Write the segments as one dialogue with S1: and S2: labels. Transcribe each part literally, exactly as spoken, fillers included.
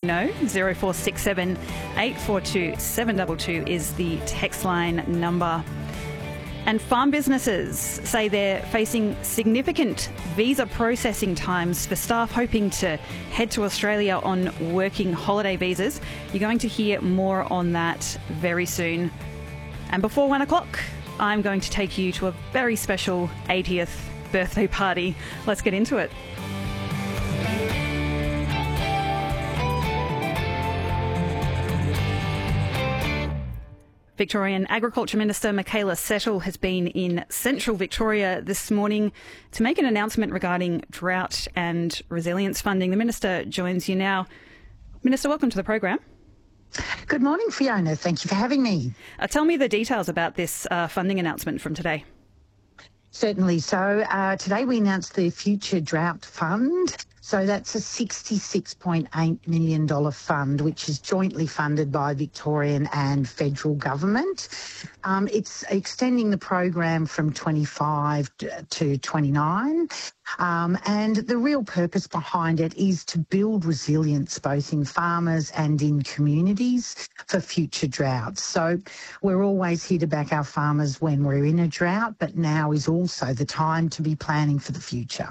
S1: No, zero four six seven eight four two seven two two is the text line number. And farm businesses say they're facing significant visa processing times for staff hoping to head to Australia on working holiday visas. You're going to hear more on that very soon. And before one o'clock, I'm going to take you to a very special eightieth birthday party. Let's get into it. Victorian Agriculture Minister Michaela Settle has been in central Victoria this morning to make an announcement regarding drought and resilience funding. The Minister joins you now. Minister, welcome to the program.
S2: Good morning, Fiona. Thank you for having me.
S1: Uh, tell me the details about this uh, funding announcement from today.
S2: Certainly. So uh, today we announced the Future Drought Fund. So that's a sixty-six point eight million dollars fund, which is jointly funded by Victorian and federal government. Um, it's extending the program from twenty-five to twenty-nine. Um, and the real purpose behind it is to build resilience both in farmers and in communities for future droughts. So we're always here to back our farmers when we're in a drought, but now is also the time to be planning for the future.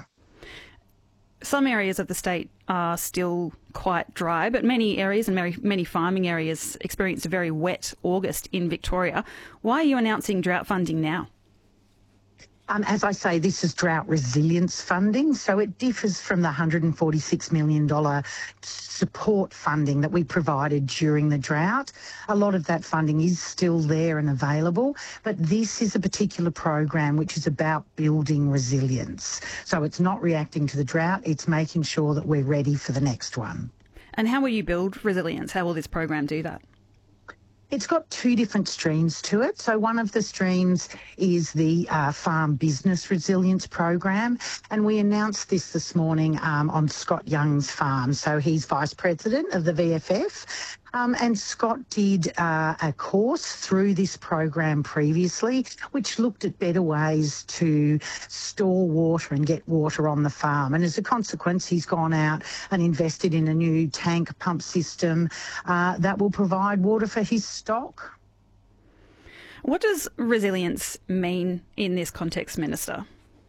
S1: Some areas of the state are still quite dry, but many areas and many, many farming areas experienced a very wet August in Victoria. Why are you announcing drought funding now?
S2: Um, as I say, this is drought resilience funding, so it differs from the one hundred forty-six million dollars support funding that we provided during the drought. A lot of that funding is still there and available, but this is a particular program which is about building resilience. So it's not reacting to the drought, it's making sure that we're ready for the next one.
S1: And how will you build resilience? How will this program do that?
S2: It's got two different streams to it. So one of the streams is the uh, Farm Business Resilience Program, and we announced this this morning um, on Scott Young's farm. So he's Vice President of the V F F. Um, and Scott did uh, a course through this program previously, which looked at better ways to store water and get water on the farm. And as a consequence, he's gone out and invested in a new tank pump system uh, that will provide water for his stock.
S1: What does resilience mean in this context, Minister?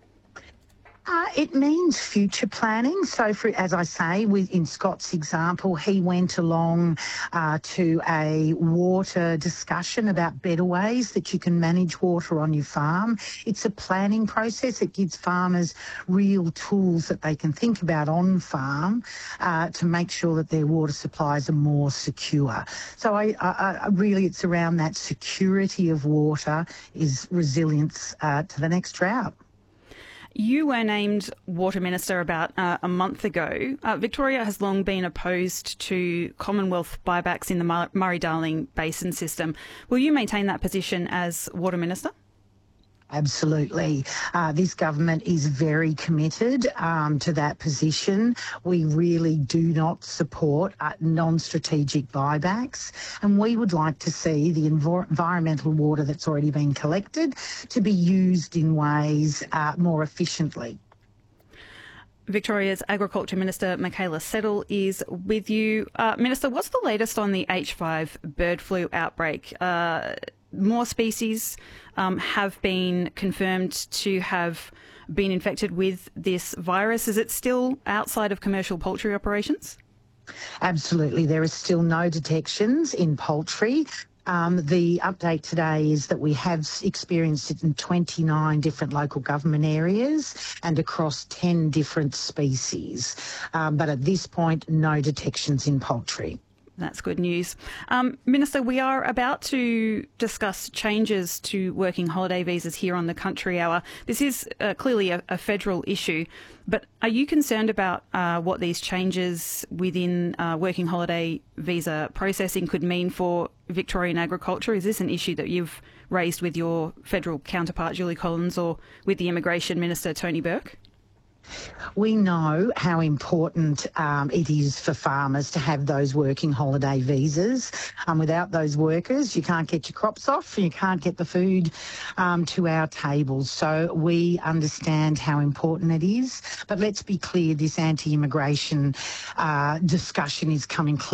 S2: Uh, it means future planning. So, for, as I say, with, in Scott's example, he went along uh, to a water discussion about better ways that you can manage water on your farm. It's a planning process. It gives farmers real tools that they can think about on farm uh, to make sure that their water supplies are more secure. So, I, I, I really, it's around that security of water is resilience uh, to the next drought.
S1: You were named Water Minister about uh, a month ago. Uh, Victoria has long been opposed to Commonwealth buybacks in the Murray-Darling Basin system. Will you maintain that position as Water Minister?
S2: Absolutely. Uh, this government is very committed um, to that position. We really do not support uh, non-strategic buybacks, and we would like to see the env- environmental water that's already been collected to be used in ways uh, more efficiently.
S1: Victoria's Agriculture Minister Michaela Settle is with you. Uh, Minister, what's the latest on the H five bird flu outbreak? Uh, more species um, have been confirmed to have been infected with this virus. Is it still outside of commercial poultry operations?
S2: Absolutely. There is still no detections in poultry. Um, the update today is that we have experienced it in twenty-nine different local government areas and across ten different species. Um, but at this point, no detections in poultry.
S1: That's good news. Um, Minister, we are about to discuss changes to working holiday visas here on the Country Hour. This is uh, clearly a, a federal issue, but are you concerned about uh, what these changes within uh, working holiday visa processing could mean for Victorian agriculture? Is this an issue that you've raised with your federal counterpart, Julie Collins, or with the Immigration Minister, Tony Burke?
S2: We know how important um, it is for farmers to have those working holiday visas. Um, without those workers, you can't get your crops off, you can't get the food um, to our tables. So we understand how important it is. But let's be clear, this anti-immigration uh, discussion is coming clear.